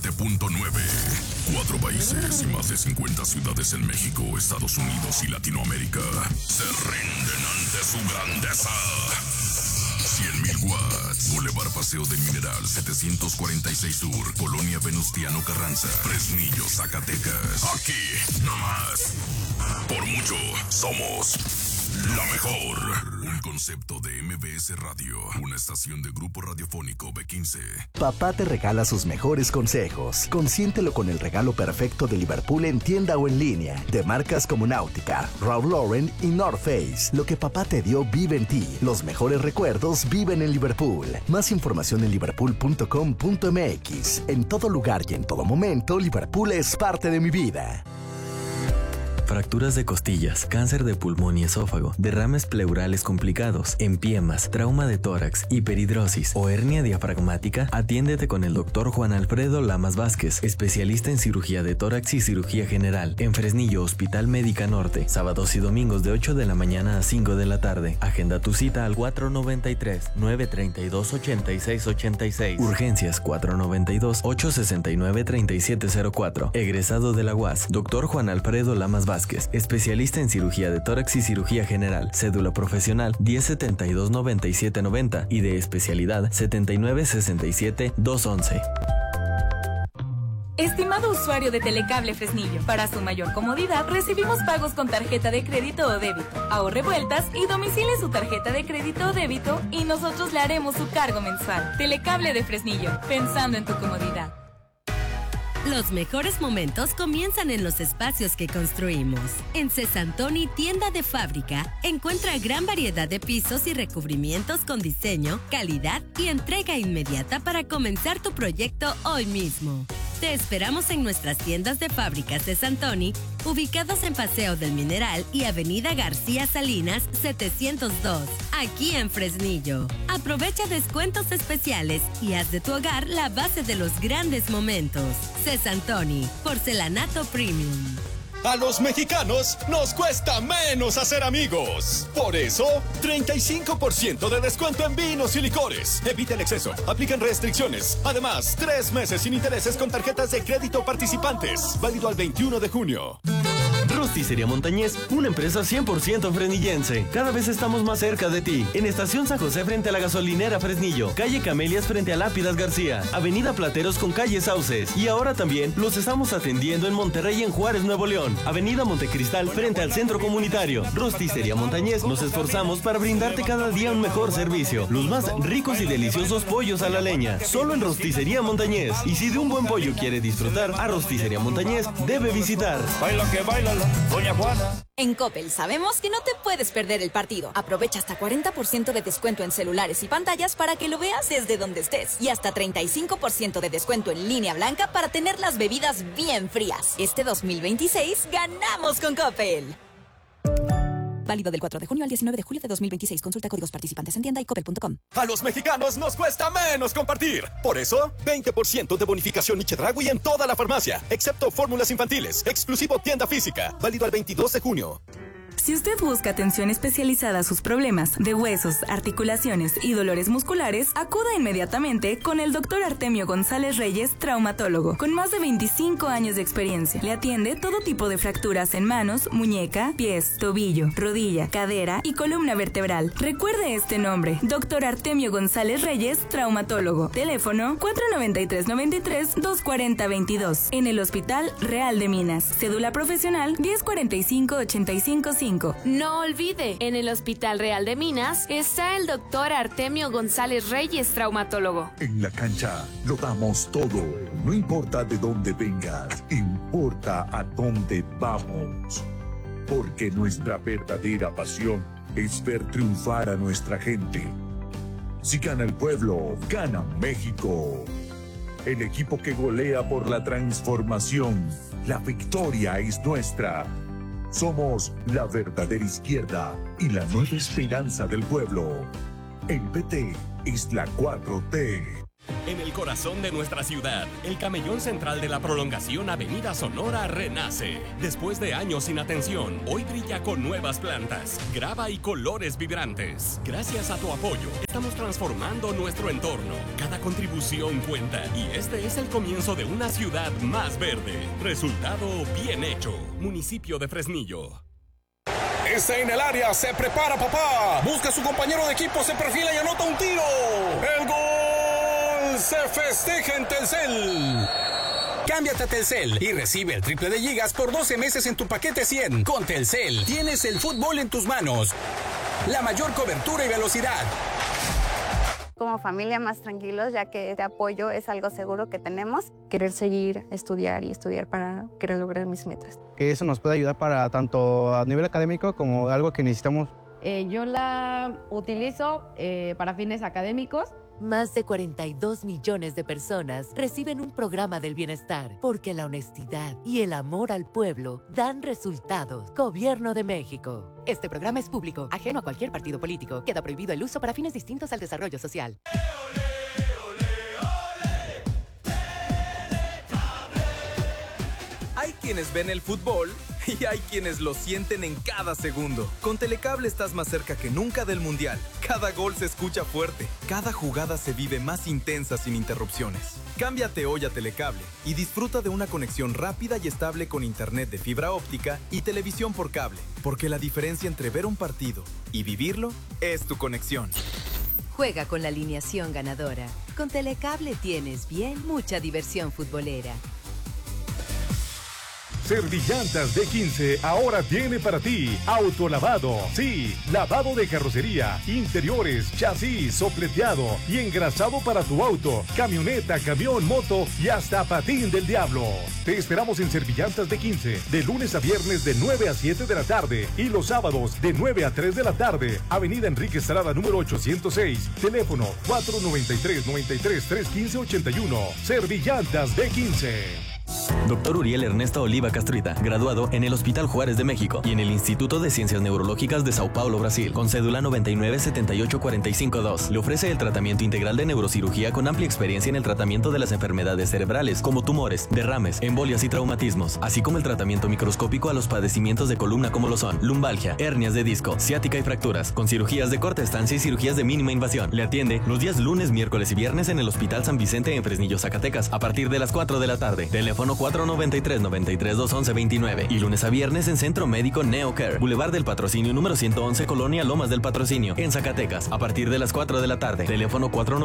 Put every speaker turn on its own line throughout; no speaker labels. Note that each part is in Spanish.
97.9. 4 países y más de 50 ciudades en México, Estados Unidos y Latinoamérica se rinden ante su grandeza. 100.000 watts. Boulevard Paseo del Mineral 746 Sur, Colonia Venustiano Carranza, Fresnillo, Zacatecas. Aquí, no más. Por mucho, somos la mejor. Un concepto de MBS Radio, una estación de Grupo Radiofónico B15.
Papá te regala sus mejores consejos. Consiéntelo con el regalo perfecto de Liverpool en tienda o en línea. De marcas como Náutica, Ralph Lauren y North Face. Lo que papá te dio vive en ti. Los mejores recuerdos viven en Liverpool. Más información en liverpool.com.mx. En todo lugar y en todo momento, Liverpool es parte de mi vida.
Fracturas de costillas, cáncer de pulmón y esófago, derrames pleurales complicados, empiemas, trauma de tórax, hiperhidrosis o hernia diafragmática, atiéndete con el Dr. Juan Alfredo Lamas Vázquez, especialista en cirugía de tórax y cirugía general, en Fresnillo, Hospital Médica Norte, sábados y domingos de 8 de la mañana a 5 de la tarde. Agenda tu cita al 493-932-8686. Urgencias 492-869-3704. Egresado de la UAS, Dr. Juan Alfredo Lamas Vázquez, especialista en cirugía de tórax y cirugía general, cédula profesional 1072-9790 y de especialidad 7967-211.
Estimado usuario de Telecable Fresnillo, para su mayor comodidad recibimos pagos con tarjeta de crédito o débito. Ahorre vueltas y domicile su tarjeta de crédito o débito y nosotros le haremos su cargo mensual. Telecable de Fresnillo, pensando en tu comodidad.
Los mejores momentos comienzan en los espacios que construimos. En Cesantoni, tienda de fábrica, encuentra gran variedad de pisos y recubrimientos con diseño, calidad y entrega inmediata para comenzar tu proyecto hoy mismo. Te esperamos en nuestras tiendas de fábrica Cesantoni, ubicadas en Paseo del Mineral y Avenida García Salinas 702, aquí en Fresnillo. Aprovecha descuentos especiales y haz de tu hogar la base de los grandes momentos. Cesantoni, porcelanato premium.
A los mexicanos nos cuesta menos hacer amigos. Por eso, 35% de descuento en vinos y licores. Evita el exceso. Aplican restricciones. Además, 3 meses sin intereses con tarjetas de crédito participantes. Válido al 21 de junio.
Rosticería Montañés, una empresa 100% fresnillense. Cada vez estamos más cerca de ti. En Estación San José frente a la gasolinera Fresnillo, calle Camelias frente a Lápidas García, avenida Plateros con calle Sauces. Y ahora también los estamos atendiendo en Monterrey, en Juárez, Nuevo León, avenida Montecristal frente al centro comunitario. Rosticería Montañés, nos esforzamos para brindarte cada día un mejor servicio. Los más ricos y deliciosos pollos a la leña, solo en Rosticería Montañés. Y si de un buen pollo quiere disfrutar, a Rosticería Montañés debe visitar.
Baila que baila Doña Juana.
En Coppel sabemos que no te puedes perder el partido. Aprovecha hasta 40% de descuento en celulares y pantallas para que lo veas desde donde estés. Y hasta 35% de descuento en línea blanca para tener las bebidas bien frías. Este 2026 ganamos con Coppel. Válido del 4 de junio al 19 de julio de 2026. Consulta códigos participantes en tienda y coppel.com.
A los mexicanos nos cuesta menos compartir. Por eso, 20% de bonificación y Chedraui en toda la farmacia, excepto fórmulas infantiles. Exclusivo tienda física. Válido al 22 de junio.
Si usted busca atención especializada a sus problemas de huesos, articulaciones y dolores musculares, acuda inmediatamente con el Dr. Artemio González Reyes, traumatólogo, con más de 25 años de experiencia. Le atiende todo tipo de fracturas en manos, muñeca, pies, tobillo, rodilla, cadera y columna vertebral. Recuerde este nombre, Dr. Artemio González Reyes, traumatólogo. Teléfono 493-93-240-22. En el Hospital Real de Minas. Cédula profesional 1045-855.
No olvide, en el Hospital Real de Minas está el doctor Artemio González Reyes, traumatólogo.
En la cancha lo damos todo. No importa de dónde vengas, importa a dónde vamos. Porque nuestra verdadera pasión es ver triunfar a nuestra gente. Si gana el pueblo, gana México. El equipo que golea por la transformación. La victoria es nuestra. Somos la verdadera izquierda y la nueva esperanza del pueblo. El PT es la 4T.
En el
el corazón de nuestra ciudad, el camellón central de la prolongación Avenida Sonora renace. Después de años sin atención, hoy brilla con nuevas plantas, grava y colores vibrantes. Gracias a tu apoyo, estamos transformando nuestro entorno. Cada contribución cuenta y este es el comienzo de una ciudad más verde. Resultado bien hecho. Municipio de Fresnillo.
Está en el área, se prepara papá. Busca a su compañero de equipo, se perfila y anota un tiro. ¡El gol! Se festeja en Telcel. Cámbiate a Telcel y recibe el triple de gigas por 12 meses en tu paquete 100. Con Telcel tienes el fútbol en tus manos. La mayor cobertura y velocidad.
Como familia más tranquilos, ya que este apoyo es algo seguro que tenemos. Querer seguir, estudiar para querer lograr mis metas.
Que eso nos puede ayudar para tanto a nivel académico como algo que necesitamos.
Yo la utilizo para fines académicos.
Más de 42 millones de personas reciben un programa del bienestar porque la honestidad y el amor al pueblo dan resultados. Gobierno de México. Este programa es público, ajeno a cualquier partido político. Queda prohibido el uso para fines distintos al desarrollo social.
Hay quienes ven el fútbol y hay quienes lo sienten en cada segundo. Con Telecable estás más cerca que nunca del Mundial. Cada gol se escucha fuerte, cada jugada se vive más intensa sin interrupciones. Cámbiate hoy a Telecable y disfruta de una conexión rápida y estable con internet de fibra óptica y televisión por cable, porque la diferencia entre ver un partido y vivirlo es tu conexión.
Juega con la alineación ganadora. Con Telecable tienes mucha diversión futbolera.
Servillantas D15 ahora tiene para ti autolavado. Sí, lavado de carrocería, interiores, chasis, sopleteado y engrasado para tu auto, camioneta, camión, moto y hasta patín del diablo. Te esperamos en Servillantas D15 de lunes a viernes de 9 a 7 de la tarde y los sábados de 9 a 3 de la tarde. Avenida Enrique Estrada número 806. Teléfono 493-93-315-81. Servillantas D15.
Dr. Uriel Ernesto Oliva Castruita, graduado en el Hospital Juárez de México y en el Instituto de Ciencias Neurológicas de Sao Paulo, Brasil, con cédula 997845-2. Le ofrece el tratamiento integral de neurocirugía con amplia experiencia en el tratamiento de las enfermedades cerebrales, como tumores, derrames, embolias y traumatismos, así como el tratamiento microscópico a los padecimientos de columna como lo son lumbalgia, hernias de disco, ciática y fracturas, con cirugías de corta estancia y cirugías de mínima invasión. Le atiende los días lunes, miércoles y viernes en el Hospital San Vicente en Fresnillo, Zacatecas, a partir de las 4 de la tarde. Teléfono 493-93-211-29 y lunes a viernes en Centro Médico NeoCare, Boulevard del Patrocinio número 111, Colonia Lomas del Patrocinio, en Zacatecas, a partir de las 4 de la tarde. Teléfono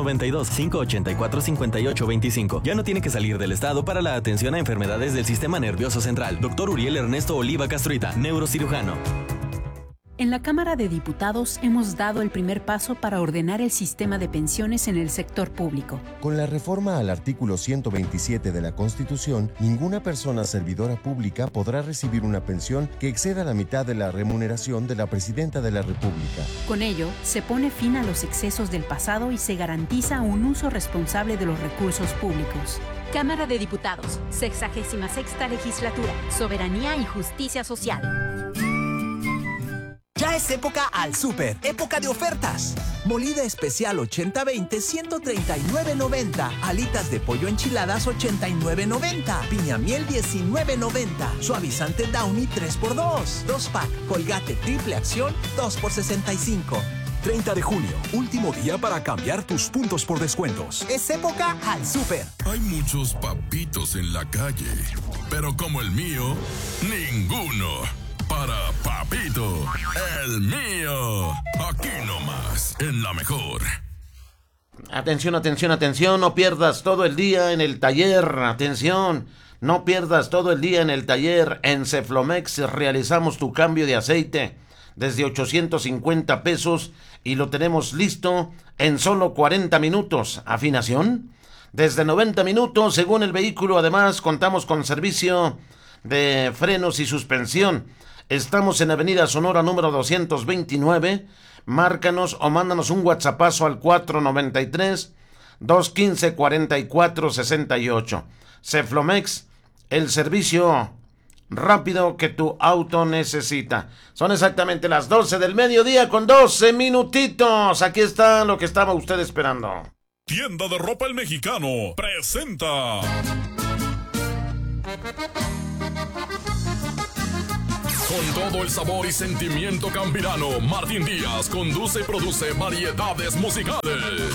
492-584-5825. Ya no tiene que salir del estado para la atención a enfermedades del sistema nervioso central. Dr. Uriel Ernesto Oliva Castruita, neurocirujano.
En la Cámara de Diputados hemos dado el primer paso para ordenar el sistema de pensiones en el sector público.
Con la reforma al artículo 127 de la Constitución, ninguna persona servidora pública podrá recibir una pensión que exceda la mitad de la remuneración de la Presidenta de la República.
Con ello, se pone fin a los excesos del pasado y se garantiza un uso responsable de los recursos públicos.
Cámara de Diputados, 66ª Legislatura, Soberanía y Justicia Social.
Ya es época al súper, época de ofertas. Molida especial 80-20, 139.90. Alitas de pollo enchiladas 89.90. Piñamiel 19.90. Suavizante Downy 3x2. 2-pack. Colgate triple acción 2x65.
30 de junio, último día para cambiar tus puntos por descuentos.
Es época al súper.
Hay muchos papitos en la calle, pero como el mío, ninguno. Para Papito, el mío. Aquí nomás, en la mejor.
Atención, atención, atención. No pierdas todo el día en el taller. Atención. No pierdas todo el día en el taller. En Ceflomex realizamos tu cambio de aceite desde 850 pesos y lo tenemos listo en solo 40 minutos. Afinación desde 90 minutos según el vehículo. Además, contamos con servicio de frenos y suspensión. Estamos en Avenida Sonora número 229. Márcanos o mándanos un WhatsAppazo al 493-215-4468. Ceflomex, el servicio rápido que tu auto necesita. Son exactamente las 12 del mediodía con 12 minutitos. Aquí está lo que estaba usted esperando.
Tienda de Ropa El Mexicano presenta. Con todo el sabor y sentimiento campirano, Martín Díaz conduce y produce variedades musicales.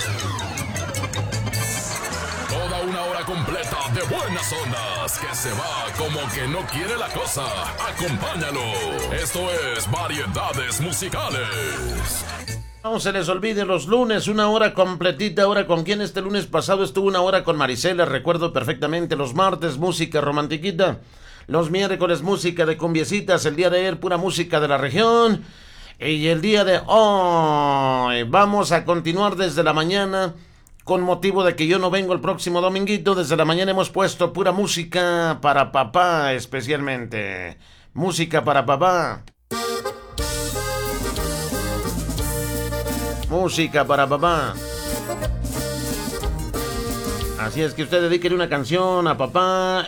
Toda una hora completa de buenas ondas, que se va como que no quiere la cosa. Acompáñalo. Esto es Variedades Musicales.
No se les olvide los lunes, una hora completita. Ahora con quién este lunes pasado estuvo una hora con Marisela, recuerdo perfectamente. Los martes música romantiquita, los miércoles música de cumbiecitas, el día de ayer pura música de la región. Y el día de hoy vamos a continuar desde la mañana, con motivo de que yo no vengo el próximo dominguito. Desde la mañana hemos puesto pura música para papá, especialmente música para papá. Música para papá. Así es que usted dedíquele una canción a papá,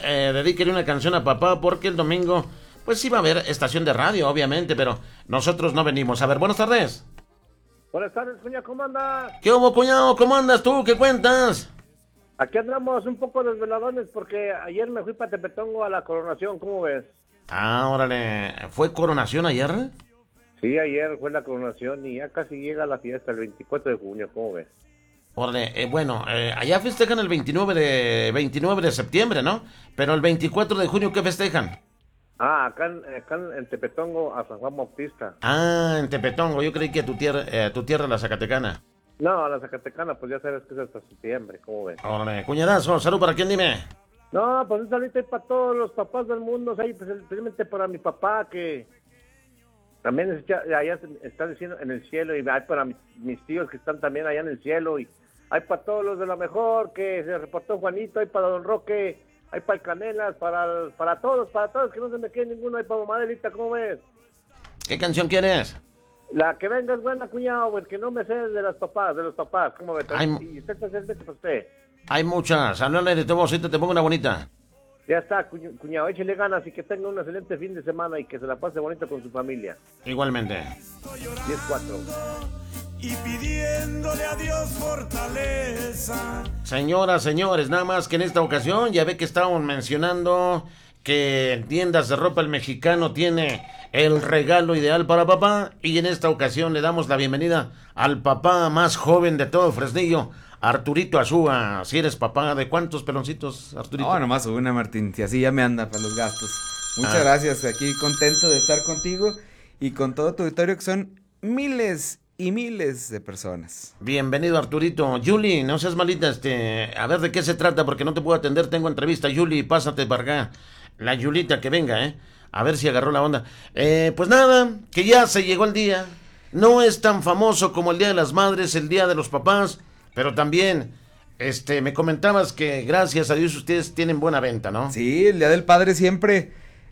porque el domingo pues sí va a haber estación de radio, obviamente, pero nosotros no venimos. A ver, buenas tardes.
Buenas tardes, cuñado, ¿cómo andas?
¿Qué hubo, cuñado? ¿Cómo andas tú? ¿Qué cuentas?
Aquí andamos un poco desveladones porque ayer me fui para Tepetongo a la coronación, ¿cómo ves?
Ah, órale, ¿fue coronación ayer?
Sí, ayer fue la coronación y ya casi llega la fiesta, el 24 de junio, ¿cómo ves?
Órale, allá festejan el 29 de septiembre, ¿no? Pero el 24 de junio, ¿qué festejan?
Ah, acá en Tepetongo, a San Juan Bautista.
Ah, en Tepetongo, yo creí que tu tierra, la Zacatecana.
No, la Zacatecana, pues ya sabes que es hasta septiembre, ¿cómo ves?
Órale, cuñadazo, salud para quién, dime.
No, pues ahorita es para todos los papás del mundo, o sea, especialmente para mi papá, que también allá está diciendo en el cielo, y hay para mis tíos que están también allá en el cielo, y hay para todos los de la mejor, que se reportó Juanito, hay para Don Roque, hay para el Canelas, para todos, que no se me quede ninguno, hay para Mamá Adelita, ¿cómo ves?
¿Qué canción quieres?
La que venga es buena, cuñado, pues que no me sé de los papás, ¿cómo ves? Y usted está cerveza para usted.
Hay muchas, háblale de tu vocita, te pongo una bonita.
Ya está, cuñado, échale ganas y que tenga un excelente fin de semana y que se la pase bonito con su familia.
Igualmente.
10-4.
Y pidiéndole a Dios fortaleza.
Señoras, señores, nada más que en esta ocasión ya ve que estábamos mencionando que Tiendas de Ropa El Mexicano tiene el regalo ideal para papá, y en esta ocasión le damos la bienvenida al papá más joven de todo Fresnillo, Arturito Azúa. Si eres papá, ¿de cuántos peloncitos, Arturito?
No, nomás una, Martín, si así ya me anda para los gastos. Muchas gracias, aquí contento de estar contigo y con todo tu auditorio, que son miles y miles de personas.
Bienvenido, Arturito. Yuli, no seas malita, a ver de qué se trata, porque no te puedo atender, tengo entrevista. Yuli, pásate para acá. La Yulita que venga, a ver si agarró la onda. Pues nada, que ya se llegó el día. No es tan famoso como el Día de las Madres, el Día de los Papás, pero también, me comentabas que gracias a Dios ustedes tienen buena venta, ¿no?
Sí, el Día del Padre siempre,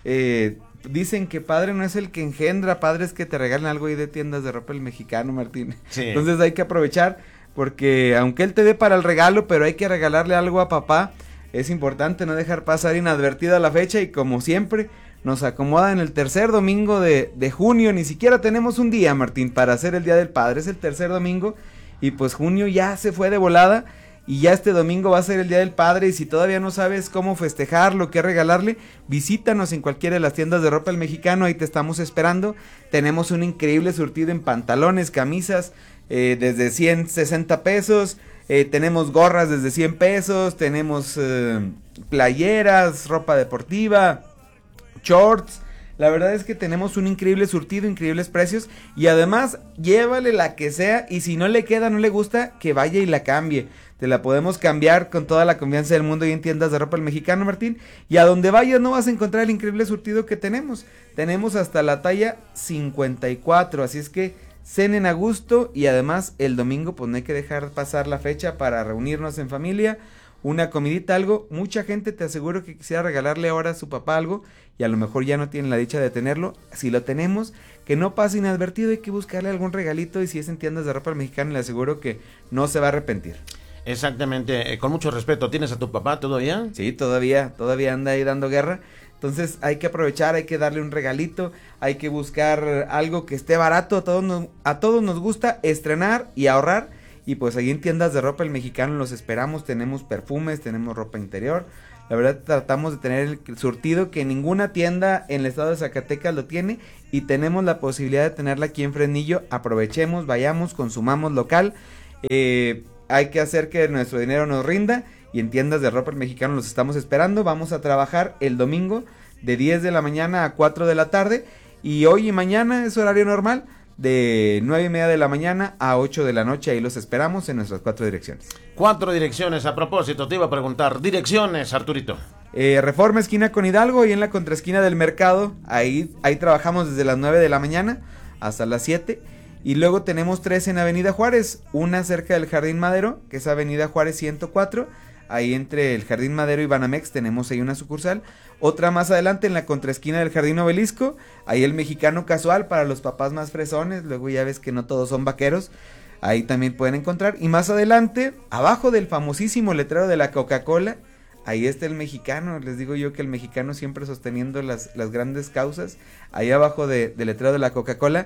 dicen que padre no es el que engendra, padre es que te regalen algo ahí de Tiendas de Ropa El Mexicano, Martín. Sí. Entonces hay que aprovechar, porque aunque él te dé para el regalo, pero hay que regalarle algo a papá. Es importante no dejar pasar inadvertida la fecha, y como siempre nos acomoda en el tercer domingo de junio. Ni siquiera tenemos un día, Martín, para hacer el Día del Padre, es el tercer domingo, y pues junio ya se fue de volada, y ya este domingo va a ser el Día del Padre. Y si todavía no sabes cómo festejarlo, qué regalarle, visítanos en cualquiera de las tiendas de Ropa El Mexicano, ahí te estamos esperando. Tenemos un increíble surtido en pantalones, camisas, desde 160 pesos, tenemos gorras desde 100 pesos, tenemos playeras, ropa deportiva, shorts. La verdad es que tenemos un increíble surtido, increíbles precios, y además llévale la que sea, y si no le queda, no le gusta, que vaya y la cambie. Te la podemos cambiar con toda la confianza del mundo y en Tiendas de Ropa El Mexicano, Martín. Y a donde vayas no vas a encontrar el increíble surtido que tenemos. Tenemos hasta la talla 54, así es que cenen a gusto, y además el domingo pues no hay que dejar pasar la fecha para reunirnos en familia, una comidita, algo. Mucha gente, te aseguro, que quisiera regalarle ahora a su papá algo y a lo mejor ya no tienen la dicha de tenerlo. Si lo tenemos, que no pase inadvertido, hay que buscarle algún regalito, y si es en Tiendas de Ropa El Mexicano, le aseguro que no se va a arrepentir.
Exactamente, con mucho respeto. ¿Tienes a tu papá todavía?
Sí, todavía anda ahí dando guerra. Entonces hay que aprovechar, hay que darle un regalito, hay que buscar algo que esté barato. A todos nos gusta estrenar y ahorrar, y pues ahí en tiendas de ropa El Mexicano los esperamos, tenemos perfumes, tenemos ropa interior. La verdad tratamos de tener el surtido que ninguna tienda en el estado de Zacatecas lo tiene y tenemos la posibilidad de tenerla aquí en Fresnillo. Aprovechemos, vayamos, consumamos local. Hay que hacer que nuestro dinero nos rinda y en tiendas de ropa El Mexicano los estamos esperando. Vamos a trabajar el domingo de 10 de la mañana a 4 de la tarde y hoy y mañana es horario normal de 9:30 de la mañana a 8 de la noche. Ahí los esperamos en nuestras 4 direcciones.
4 direcciones, a propósito, te iba a preguntar, direcciones, Arturito.
Reforma esquina con Hidalgo y en la contraesquina del mercado, ahí trabajamos desde las 9 de la mañana hasta las 7. Y luego tenemos 3 en Avenida Juárez, una cerca del Jardín Madero, que es Avenida Juárez 104, ahí entre el Jardín Madero y Banamex tenemos ahí una sucursal. Otra más adelante en la contraesquina del Jardín Obelisco, ahí El Mexicano casual para los papás más fresones, luego ya ves que no todos son vaqueros, ahí también pueden encontrar. Y más adelante, abajo del famosísimo letrero de la Coca-Cola, ahí está El Mexicano. Les digo yo que El Mexicano siempre sosteniendo las grandes causas. Ahí abajo del letrero de la Coca-Cola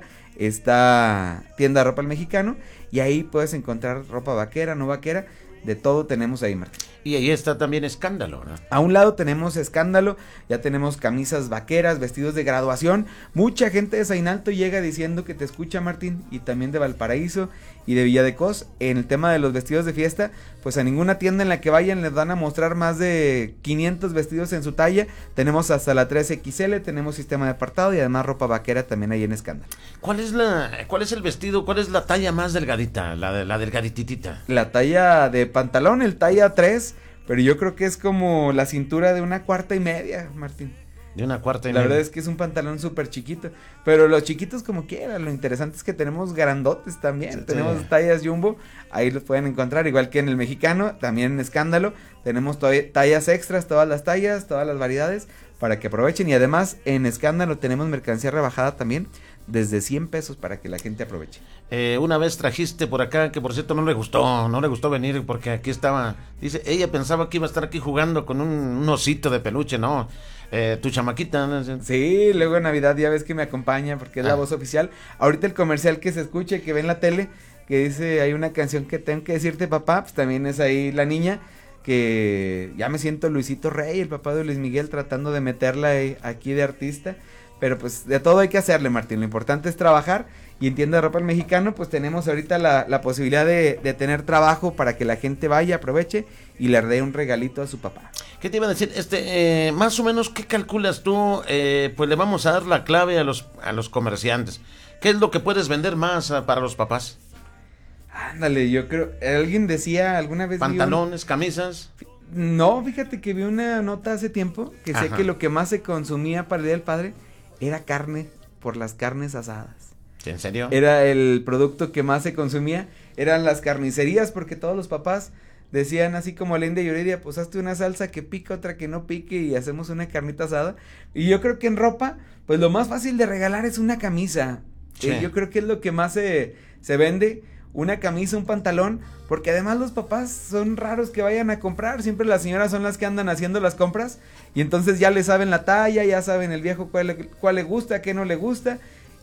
está tienda de ropa El Mexicano y ahí puedes encontrar ropa vaquera, no vaquera, de todo tenemos ahí, Martín.
Y ahí está también Escándalo, ¿no?
A un lado tenemos Escándalo, ya tenemos camisas vaqueras, vestidos de graduación. Mucha gente de Zainalto llega diciendo que te escucha, Martín, y también de Valparaíso y de Villa de Cos. En el tema de los vestidos de fiesta, pues a ninguna tienda en la que vayan les van a mostrar más de 500 vestidos en su talla. Tenemos hasta la 3XL, tenemos sistema de apartado y además ropa vaquera también ahí en Escándalo.
¿Cuál es el vestido, cuál es la talla más delgadita, la delgadititita?
La talla de pantalón, el talla 3, pero yo creo que es como la cintura de una 4.5, Martín.
De una 4.5.
La verdad es que es un pantalón súper chiquito, pero los chiquitos como quiera, lo interesante es que tenemos grandotes también, sí, tenemos tallas jumbo, ahí los pueden encontrar, igual que en El Mexicano, también en Escándalo, tenemos tallas extras, todas las tallas, todas las variedades, para que aprovechen, y además en Escándalo tenemos mercancía rebajada también, desde 100 pesos para que la gente aproveche.
Una vez trajiste por acá, que por cierto no le gustó venir porque aquí estaba, dice, ella pensaba que iba a estar aquí jugando con un osito de peluche, ¿no? Tu chamaquita, ¿no?
Sí, luego en Navidad ya ves que me acompaña porque es la voz oficial. Ahorita el comercial que se escucha, que ve en la tele, que dice, hay una canción que tengo que decirte, papá, pues también es ahí la niña, que ya me siento Luisito Rey, el papá de Luis Miguel, tratando de meterla aquí de artista. Pero pues de todo hay que hacerle, Martín, lo importante es trabajar y en tienda de ropa El Mexicano pues tenemos ahorita la posibilidad de tener trabajo para que la gente vaya, aproveche y le dé un regalito a su papá.
¿Qué te iba a decir? Más o menos, ¿qué calculas tú? Pues le vamos a dar la clave a los comerciantes. ¿Qué es lo que puedes vender más para los papás?
Ándale, yo creo, alguien decía alguna vez...
¿Pantalones, camisas?
No, fíjate que vi una nota hace tiempo que sé que lo que más se consumía para el Día del Padre era carne, por las carnes asadas.
¿En serio?
Era el producto que más se consumía, eran las carnicerías, porque todos los papás decían así como Linda y Yuridia, pues hazte una salsa que pique, otra que no pique y hacemos una carnita asada. Y yo creo que en ropa, pues lo más fácil de regalar es una camisa. Sí. Yo creo que es lo que más se vende, una camisa, un pantalón, porque además los papás son raros que vayan a comprar, siempre las señoras son las que andan haciendo las compras y entonces ya le saben la talla, ya saben el viejo cuál le gusta, qué no le gusta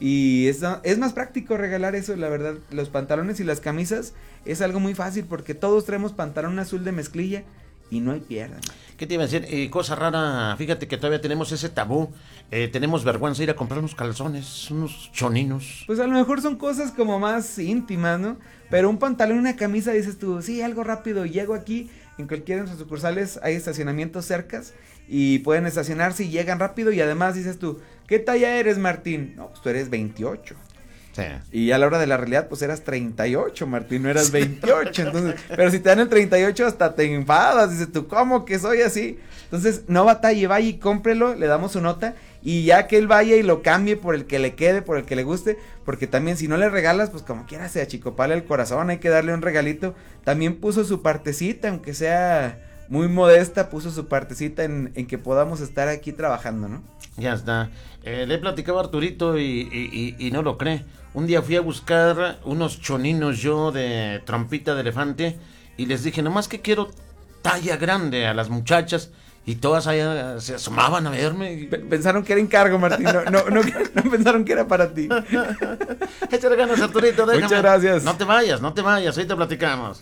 y es más práctico regalar eso, la verdad. Los pantalones y las camisas es algo muy fácil porque todos traemos pantalón azul de mezclilla y no hay pierde.
¿Qué te iba a decir? Cosa rara, fíjate que todavía tenemos ese tabú, tenemos vergüenza de ir a comprar unos calzones, unos choninos.
Pues a lo mejor son cosas como más íntimas, ¿no? Pero un pantalón y una camisa dices tú, sí, algo rápido, llego aquí, en cualquiera de nuestras sucursales hay estacionamientos cercas y pueden estacionarse y llegan rápido y además dices tú, ¿qué talla eres, Martín? No, pues tú eres 28. Sí. Y a la hora de la realidad, pues eras 38, Martín, no eras 28, entonces, pero si te dan el 38 hasta te enfadas, dices tú, ¿cómo que soy así? Entonces, no batalle, vaya y cómprelo, le damos su nota, y ya que él vaya y lo cambie por el que le quede, por el que le guste, porque también si no le regalas, pues como quiera se achicopala el corazón, hay que darle un regalito, también puso su partecita, aunque sea muy modesta, puso su partecita en que podamos estar aquí trabajando, ¿no?
Ya está. Le platicaba a Arturito y no lo cree. Un día fui a buscar unos choninos yo de trompita de elefante y les dije, nomás que quiero talla grande a las muchachas Y todas allá se asomaban a verme.
Pensaron que era encargo, Martín. No pensaron que era para ti.
Échale ganas, Arturito, déjame.
Muchas gracias.
No te vayas, ahorita platicamos.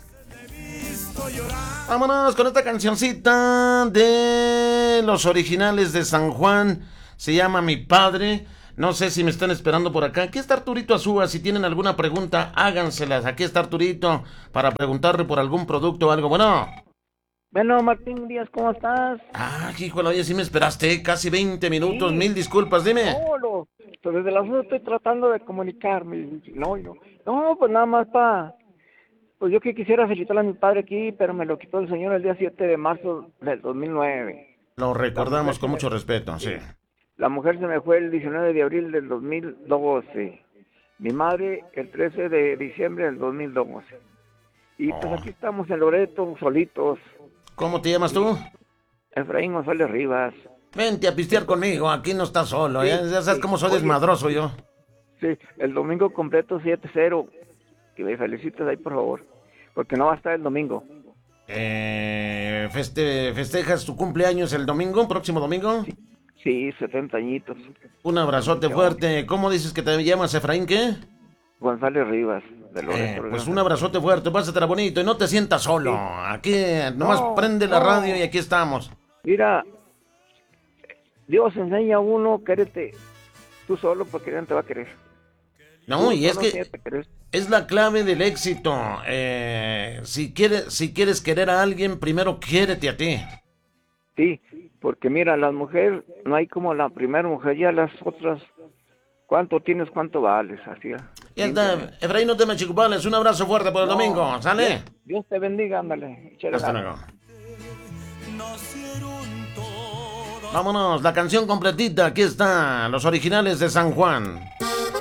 Vámonos con esta cancioncita de los originales de San Juan. Se llama Mi Padre. No sé si me están esperando por acá. Aquí está Arturito Azúa. Si tienen alguna pregunta, háganselas. Aquí está Arturito para preguntarle por algún producto o algo.
Bueno, Martín Díaz, ¿cómo estás?
Híjole, oye, sí me esperaste casi 20 minutos. Sí. 1000 disculpas, dime.
Pues desde las 1 estoy tratando de comunicarme. No, pues nada más pues yo que quisiera felicitar a mi padre aquí, pero me lo quitó el señor el día 7 de marzo del 2009.
Lo recordamos con mucho respeto, sí.
La mujer se me fue el 19 de abril del 2012. Mi madre el 13 de diciembre del 2012. Y pues aquí estamos en Loreto, solitos.
¿Cómo te llamas tú?
Efraín González Rivas.
Vente a pistear conmigo, aquí no estás solo, sí, ya sabes cómo soy desmadroso yo.
Sí, el domingo completo 7-0. Que me felicites ahí, por favor, porque no va a estar el domingo.
¿Festejas tu cumpleaños el domingo, próximo domingo?
Sí, 70 añitos.
Un abrazote fuerte. ¿Cómo dices que te llamas, Efraín, qué?
González Rivas, de Loreto.
Pues un abrazote fuerte, pásatela bonito y no te sientas solo. Aquí nomás prende la radio y aquí estamos.
Mira, Dios enseña a uno quererte tú solo porque nadie te va a querer.
No, y es que es la clave del éxito. Si quieres querer a alguien, primero quiérete a ti.
Sí, porque mira, las mujeres, no hay como la primera mujer, ya las otras, ¿cuánto tienes, cuánto vales? Así.
Ya está, Efraín, no te me chicupales, un abrazo fuerte por el domingo, ¿sale?
Dios te bendiga, ándale.
Hasta luego. Vámonos, la canción completita, aquí está, los originales de San Juan.